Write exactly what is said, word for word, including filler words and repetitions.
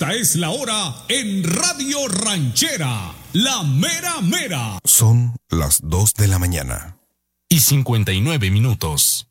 Esta es la hora en Radio Ranchera, la mera mera. Son las dos de la mañana. Y cincuenta y nueve minutos.